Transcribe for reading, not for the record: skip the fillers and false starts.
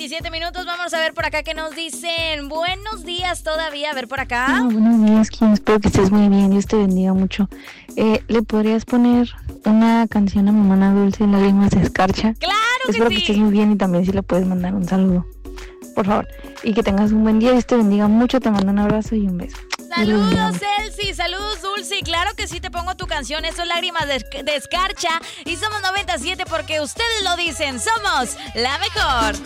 27 minutos. Vamos a ver por acá qué nos dicen. Buenos días todavía. A ver por acá. Buenos días, Kim. Espero que estés muy bien. Dios te bendiga mucho. ¿Le podrías poner una canción a mi hermana Dulce, Lágrimas de Escarcha? ¡Claro que Espero sí! que estés muy bien y también si le puedes mandar un saludo, por favor. Y que tengas un buen día. Dios te bendiga mucho. Te mando un abrazo y un beso. Saludos, Elsie, saludos, Dulce. Claro que sí, te pongo tu canción. Eso es Lágrimas de Escarcha. Y somos 97 porque ustedes lo dicen. Somos la mejor.